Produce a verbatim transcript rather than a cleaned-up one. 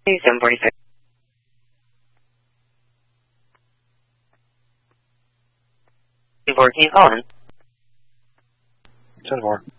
seven forty-six. four, can you call in? ten four.